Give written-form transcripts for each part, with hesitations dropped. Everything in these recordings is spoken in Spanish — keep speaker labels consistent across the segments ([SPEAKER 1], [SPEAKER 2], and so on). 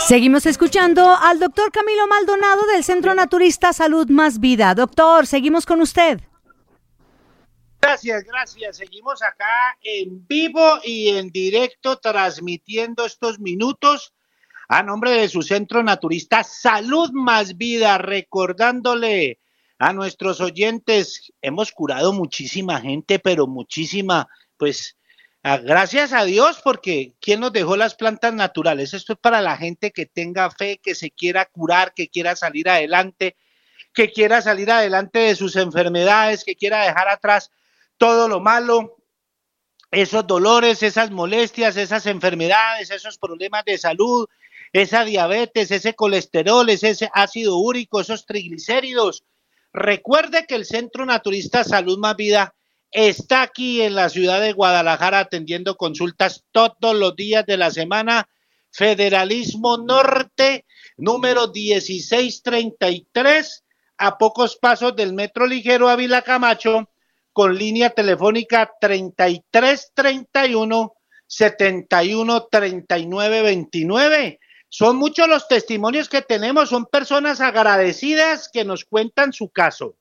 [SPEAKER 1] Seguimos escuchando al doctor Camilo Maldonado del Centro Naturista Salud Más Vida. Doctor, seguimos con usted.
[SPEAKER 2] Gracias. Seguimos acá en vivo y en directo transmitiendo estos minutos a nombre de su Centro Naturista Salud Más Vida, recordándole a nuestros oyentes, hemos curado muchísima gente, pero muchísima, pues gracias a Dios, porque ¿quién nos dejó las plantas naturales? Esto es para la gente que tenga fe, que se quiera curar, que quiera salir adelante, de sus enfermedades, que quiera dejar atrás todo lo malo, esos dolores, esas molestias, esas enfermedades, esos problemas de salud, esa diabetes, ese colesterol, ese ácido úrico, esos triglicéridos. Recuerde que el Centro Naturista Salud Más Vida está aquí en la ciudad de Guadalajara atendiendo consultas todos los días de la semana. Federalismo Norte, número 1633, a pocos pasos del Metro Ligero Ávila Camacho, con línea telefónica 3331 71 39 29. Son muchos los testimonios que tenemos, son personas agradecidas que nos cuentan su caso.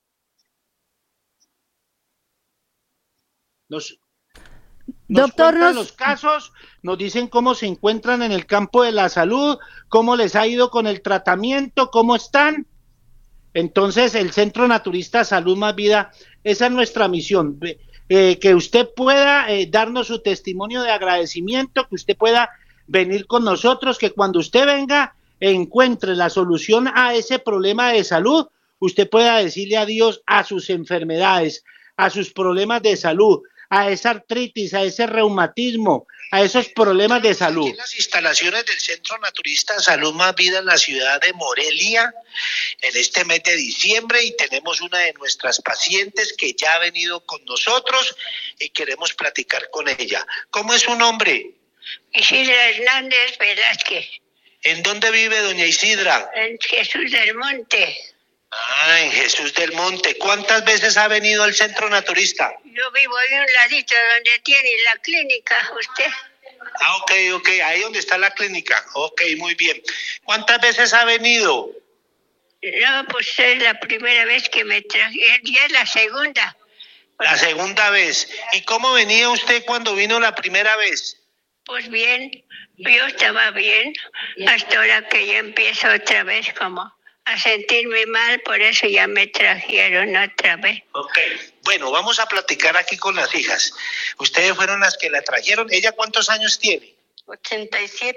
[SPEAKER 2] Nos cuentan los casos, nos dicen cómo se encuentran en el campo de la salud, cómo les ha ido con el tratamiento, cómo están. Entonces, el Centro Naturista Salud Más Vida, esa es nuestra misión, que usted pueda darnos su testimonio de agradecimiento, que usted pueda venir con nosotros, que cuando usted venga encuentre la solución a ese problema de salud, usted pueda decirle adiós a sus enfermedades, a sus problemas de salud, a esa artritis, a ese reumatismo, a esos problemas de salud.
[SPEAKER 3] En las instalaciones del Centro Naturista Salud Más Vida en la ciudad de Morelia, en este mes de diciembre, y tenemos una de nuestras pacientes que ya ha venido con nosotros y queremos platicar con ella. ¿Cómo es su nombre?
[SPEAKER 4] Isidra Hernández Velázquez.
[SPEAKER 3] ¿En dónde vive doña Isidra?
[SPEAKER 4] En Jesús del Monte.
[SPEAKER 3] Ah, en Jesús del Monte. ¿Cuántas veces ha venido al Centro Naturista?
[SPEAKER 4] Yo vivo ahí un ladito donde tiene la clínica, usted.
[SPEAKER 3] Ah, ok, ahí donde está la clínica. Ok, muy bien. ¿Cuántas veces ha venido?
[SPEAKER 4] No, pues es la primera vez que me traje, ya es la segunda.
[SPEAKER 3] La segunda vez. ¿Y cómo venía usted cuando vino la primera vez?
[SPEAKER 4] Pues bien, yo estaba bien, hasta ahora que ya empiezo otra vez como a sentirme mal, por eso ya me trajeron otra vez.
[SPEAKER 3] Ok, bueno, vamos a platicar aquí con las hijas. Ustedes fueron las que la trajeron. ¿Ella cuántos años tiene?
[SPEAKER 4] 87.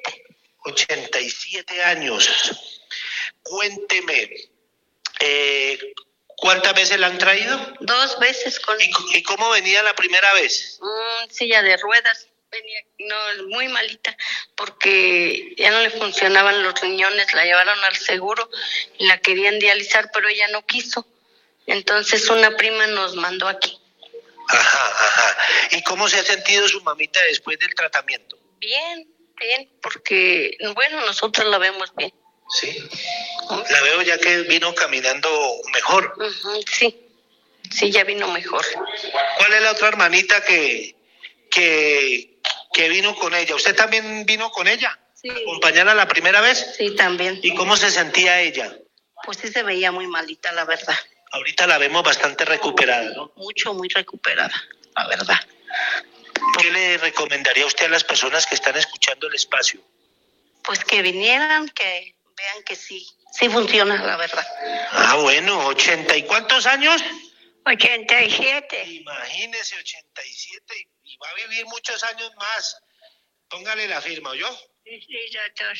[SPEAKER 3] 87 años. Cuénteme, ¿cuántas veces la han traído?
[SPEAKER 4] 2 veces con...
[SPEAKER 3] ¿Y cómo venía la primera vez?
[SPEAKER 4] Silla de ruedas. Venía muy malita porque ya no le funcionaban los riñones, la llevaron al seguro y la querían dializar, pero ella no quiso. Entonces una prima nos mandó aquí.
[SPEAKER 3] Ajá. ¿Y cómo se ha sentido su mamita después del tratamiento?
[SPEAKER 4] Bien, porque, bueno, nosotros la vemos bien.
[SPEAKER 3] Sí, la veo ya que vino caminando mejor.
[SPEAKER 4] Sí, ya vino mejor.
[SPEAKER 3] ¿Cuál es la otra hermanita que vino con ella? ¿Usted también vino con ella?
[SPEAKER 4] Sí.
[SPEAKER 3] ¿Acompañarla la primera vez?
[SPEAKER 4] Sí, también.
[SPEAKER 3] ¿Y cómo se sentía ella?
[SPEAKER 4] Pues sí se veía muy malita, la verdad.
[SPEAKER 3] Ahorita la vemos bastante recuperada, ¿no?
[SPEAKER 4] Muy recuperada, la verdad.
[SPEAKER 3] ¿Qué le recomendaría usted a las personas que están escuchando el espacio?
[SPEAKER 4] Pues que vinieran, que vean que sí funciona, la verdad.
[SPEAKER 3] Ah, bueno, ¿80 y cuántos años?
[SPEAKER 4] 87.
[SPEAKER 3] Imagínese, 87 y va a vivir muchos años más. Póngale la firma, ¿oyó?
[SPEAKER 4] Sí, doctor.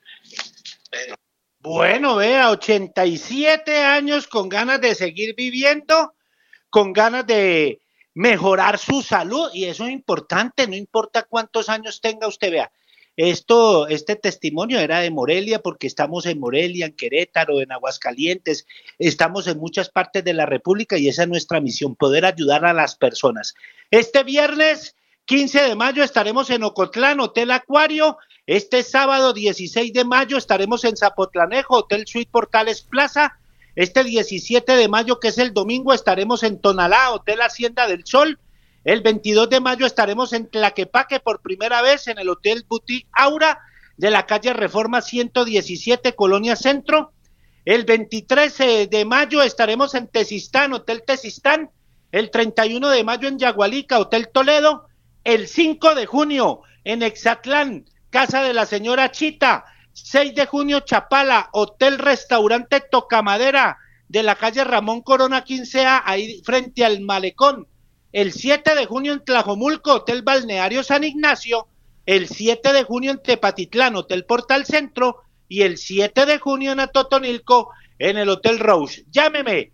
[SPEAKER 2] Bueno, vea, 87 años con ganas de seguir viviendo, con ganas de mejorar su salud, y eso es importante, no importa cuántos años tenga usted, vea. Este testimonio era de Morelia, porque estamos en Morelia, en Querétaro, en Aguascalientes, estamos en muchas partes de la República y esa es nuestra misión, poder ayudar a las personas. Este viernes 15 de mayo estaremos en Ocotlán, Hotel Acuario. Este sábado 16 de mayo estaremos en Zapotlanejo, Hotel Suite Portales Plaza. Este 17 de mayo, que es el domingo, estaremos en Tonalá, Hotel Hacienda del Sol. El 22 de mayo estaremos en Tlaquepaque por primera vez en el Hotel Boutique Aura. de la calle Reforma 117, Colonia Centro. El 23 de mayo estaremos en Tezistán, Hotel Tezistán. El 31 de mayo en Yagualica, Hotel Toledo. El 5 de junio en Exatlán, Casa de la Señora Chita. 6 de junio Chapala, Hotel Restaurante Tocamadera, de la calle Ramón Corona 15A, ahí frente al Malecón. El 7 de junio en Tlajomulco, Hotel Balneario San Ignacio. El 7 de junio en Tepatitlán, Hotel Portal Centro. Y el 7 de junio en Atotonilco, en el Hotel Rose. Llámeme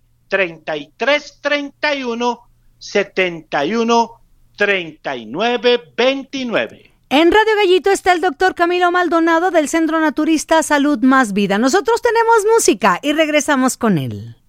[SPEAKER 2] 3331 71 39 29.
[SPEAKER 1] En Radio Gallito está el doctor Camilo Maldonado del Centro Naturista Salud Más Vida. Nosotros tenemos música y regresamos con él.